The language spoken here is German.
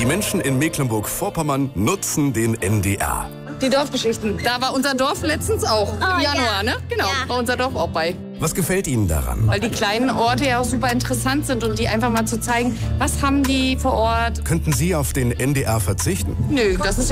Die Menschen in Mecklenburg-Vorpommern nutzen den NDR. Die Dorfgeschichten. Da war unser Dorf letztens auch. Im Januar, ne? Genau, war unser Dorf auch bei. Was gefällt Ihnen daran? Weil die kleinen Orte ja auch super interessant sind und die einfach mal zu zeigen, was haben die vor Ort. Könnten Sie auf den NDR verzichten? Nö, das ist